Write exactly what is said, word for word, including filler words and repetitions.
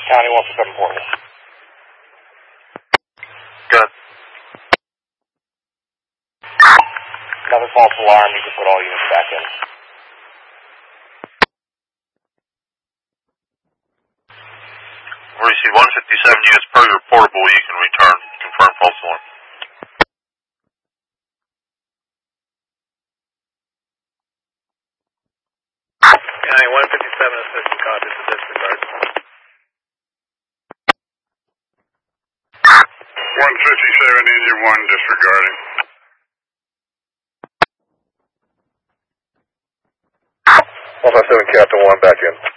County one for seven forty. Good. Another false alarm, you can put all units back in. We receive one fifty-seven units per your reportable. You can return. Confirm false alarm. County one fifty-seven assistant copies to disregard. one fifty-seven, engine one disregarding. one fifty-seven, Captain one, back in.